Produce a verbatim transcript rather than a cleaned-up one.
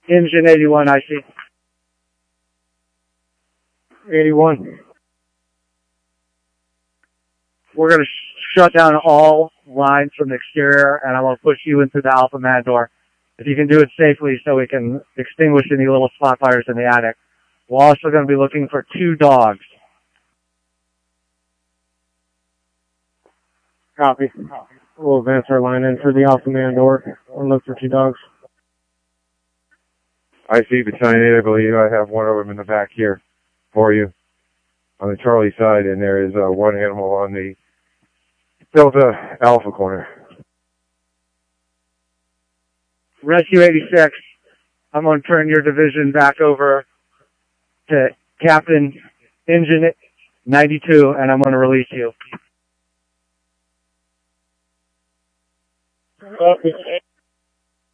Engine eighty-one, I see. eighty-one. We're going to sh shut down all lines from the exterior, and I'm going to push you into the Alpha Man door. If you can do it safely so we can extinguish any little spot fires in the attic. We're also going to be looking for two dogs. Copy. We'll advance our line in for the Alpha Man door and look for two dogs. I see Battalion eight, I believe. I have one of them in the back here for you on the Charlie side, and there is uh, one animal on the Delta Alpha corner. Rescue eighty-six, I'm going to turn your division back over to Captain Engine ninety-two, and I'm going to release you. Copy.